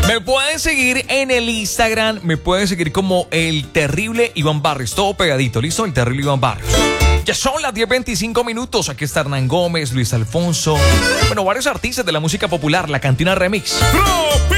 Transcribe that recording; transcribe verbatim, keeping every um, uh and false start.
Me pueden seguir en el Instagram, me pueden seguir como el terrible Iván Barrios, todo pegadito, ¿listo? El terrible Iván Barrios. Ya son las diez veinticinco minutos, aquí está Hernán Gómez, Luis Alfonso, bueno, varios artistas de la música popular, La Cantina Remix.